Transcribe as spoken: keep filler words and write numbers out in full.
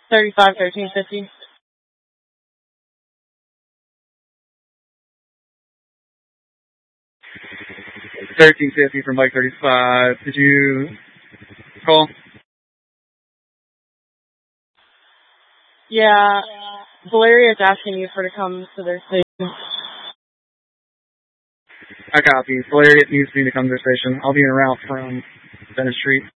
thirty-five, thirteen fifty. thirteen fifty from Mike thirty-five. Did you call? Yeah, Valeria's asking you for to come to their station. I copy. Valeria needs me to come to their station. I'll be en route from Bennett Street.